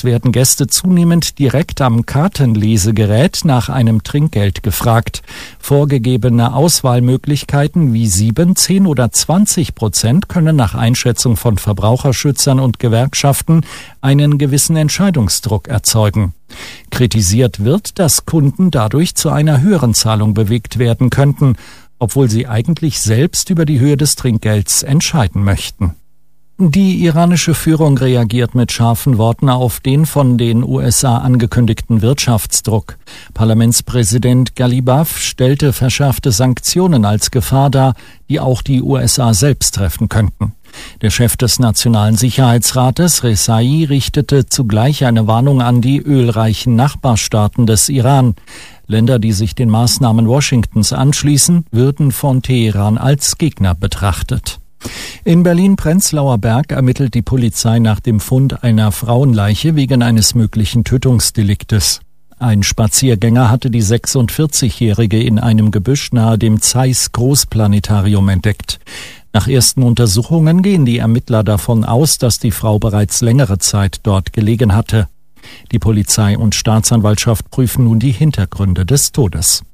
werden Gäste zunehmend direkt am Kartenlesegerät nach einem Trinkgeld gefragt. Vorgegebene Auswahlmöglichkeiten wie 7, 10 oder 20% können nach Einschätzung von Verbraucherschützern und Gewerkschaften einen gewissen Entscheidungsdruck erzeugen. Kritisiert wird, dass Kunden dadurch zu einer höheren Zahlung bewegt werden könnten, obwohl sie eigentlich selbst über die Höhe des Trinkgelds entscheiden möchten. Die iranische Führung reagiert mit scharfen Worten auf den von den USA angekündigten Wirtschaftsdruck. Parlamentspräsident Ghalibaf stellte verschärfte Sanktionen als Gefahr dar, die auch die USA selbst treffen könnten. Der Chef des Nationalen Sicherheitsrates, Rezai, richtete zugleich eine Warnung an die ölreichen Nachbarstaaten des Iran. Länder, die sich den Maßnahmen Washingtons anschließen, würden von Teheran als Gegner betrachtet. In Berlin-Prenzlauer Berg ermittelt die Polizei nach dem Fund einer Frauenleiche wegen eines möglichen Tötungsdeliktes. Ein Spaziergänger hatte die 46-Jährige in einem Gebüsch nahe dem Zeiss Großplanetarium entdeckt. Nach ersten Untersuchungen gehen die Ermittler davon aus, dass die Frau bereits längere Zeit dort gelegen hatte. Die Polizei und Staatsanwaltschaft prüfen nun die Hintergründe des Todes.